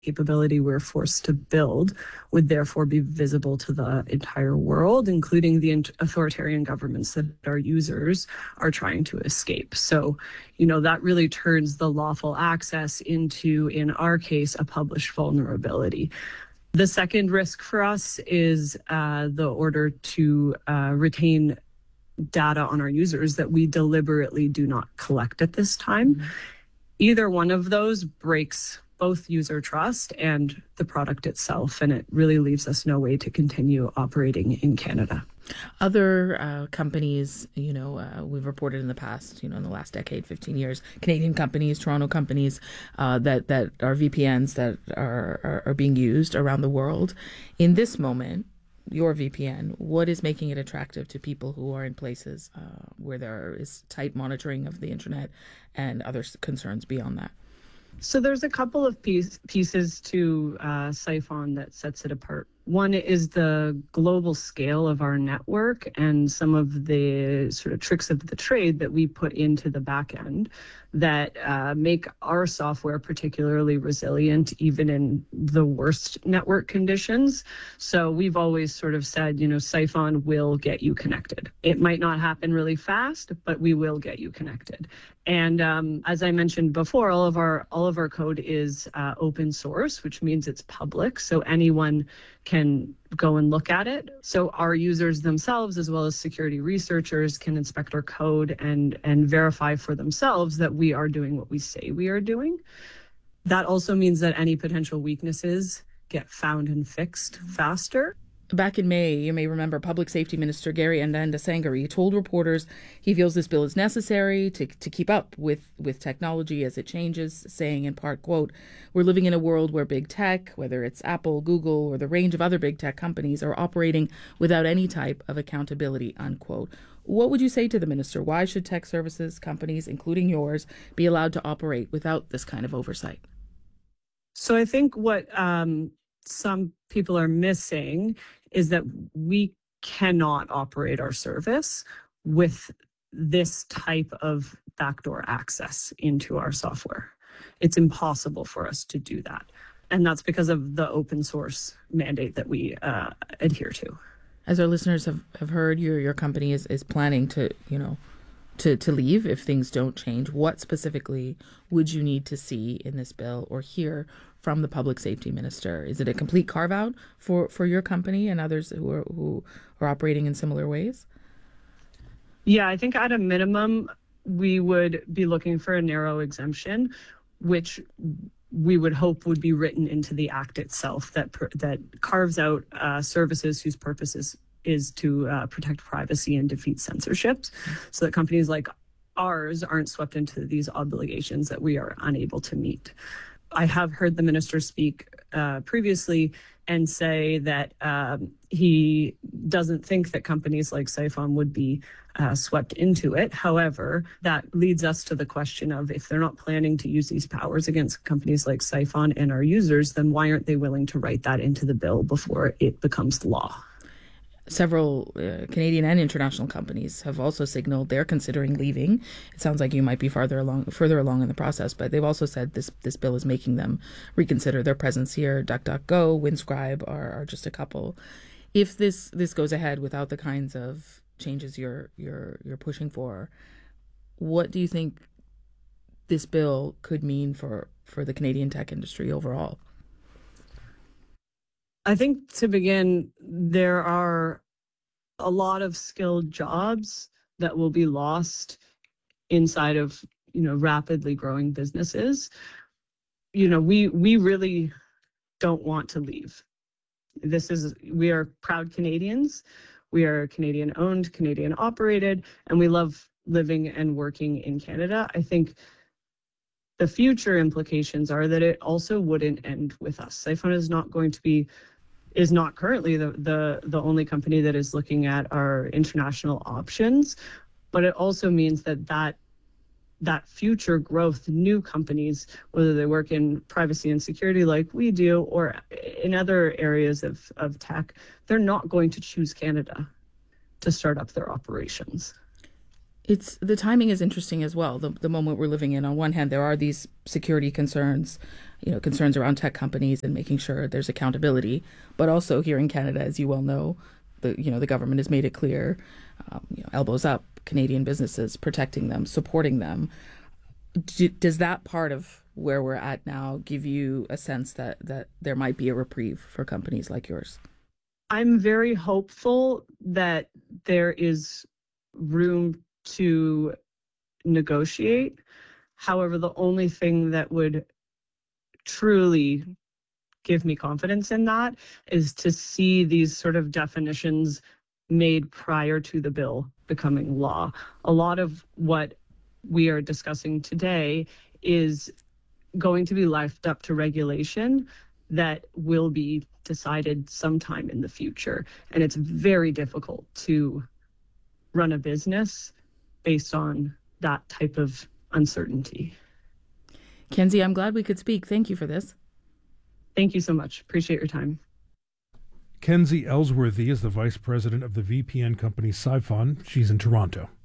capability we're forced to build would therefore be visible to the entire world, including the authoritarian governments that our users are trying to escape. So, that really turns the lawful access into, in our case, a published vulnerability. The second risk for us is the order to retain data on our users that we deliberately do not collect at this time. Mm-hmm. Either one of those breaks both user trust and the product itself, and it really leaves us no way to continue operating in Canada. Other companies, we've reported in the past, in the last decade, 15 years, Canadian companies, Toronto companies that are VPNs that are being used around the world. In this moment, your VPN, what is making it attractive to people who are in places where there is tight monitoring of the internet and other concerns beyond that? So there's a couple of pieces to Siphon that sets it apart. One is the global scale of our network and some of the sort of tricks of the trade that we put into the back end that make our software particularly resilient even in the worst network conditions. So we've always sort of said, Siphon will get you connected. It might not happen really fast, but we will get you connected. And as I mentioned before, all of our code is open source, which means it's public, so anyone can go and look at it. So our users themselves, as well as security researchers, can inspect our code and verify for themselves that we are doing what we say we are doing. That also means that any potential weaknesses get found and fixed faster. Back in May, you may remember Public Safety Minister Gary Ndandasangari told reporters he feels this bill is necessary to keep up with technology as it changes, saying in part, quote, "We're living in a world where big tech, whether it's Apple, Google, or the range of other big tech companies, are operating without any type of accountability," unquote. What would you say to the minister? Why should tech services companies, including yours, be allowed to operate without this kind of oversight? So I think what some people are missing is that we cannot operate our service with this type of backdoor access into our software. It's impossible for us to do that. And that's because of the open source mandate that we adhere to. As our listeners have heard, your company is planning to leave if things don't change. What specifically would you need to see in this bill or hear from the public safety minister? Is it a complete carve out for your company and others who are operating in similar ways? Yeah, I think at a minimum, we would be looking for a narrow exemption, which we would hope would be written into the act itself that carves out services whose purpose is to protect privacy and defeat censorship, so that companies like ours aren't swept into these obligations that we are unable to meet. I have heard the minister speak previously and say that he doesn't think that companies like Siphon would be swept into it. However, that leads us to the question of, if they're not planning to use these powers against companies like Siphon and our users, then why aren't they willing to write that into the bill before it becomes law? Several Canadian and international companies have also signaled they're considering leaving. It sounds like you might be further along in the process, but they've also said this bill is making them reconsider their presence here. DuckDuckGo, Windscribe are just a couple. If this goes ahead without the kinds of changes you're pushing for, what do you think this bill could mean for the Canadian tech industry overall? I think to begin, there are a lot of skilled jobs that will be lost inside of, rapidly growing businesses. We really don't want to leave. We are proud Canadians. We are Canadian owned, Canadian operated, and we love living and working in Canada. I think the future implications are that it also wouldn't end with us. Siphon is not currently the only company that is looking at our international options, but it also means that future growth, new companies, whether they work in privacy and security like we do, or in other areas of tech, they're not going to choose Canada to start up their operations. The timing is interesting as well. The moment we're living in, on one hand, there are these security concerns, concerns around tech companies and making sure there's accountability. But also here in Canada, as you well know, the government has made it clear, elbows up, Canadian businesses, protecting them, supporting them. Does that part of where we're at now give you a sense that there might be a reprieve for companies like yours? I'm very hopeful that there is room to negotiate. However, the only thing that would truly give me confidence in that is to see these sort of definitions made prior to the bill becoming law. A lot of what we are discussing today is going to be left up to regulation that will be decided sometime in the future. And it's very difficult to run a business based on that type of uncertainty. Kenzie, I'm glad we could speak. Thank you for this. Thank you so much. Appreciate your time. Kenzie Ellsworthy is the vice president of the VPN company Siphon. She's in Toronto.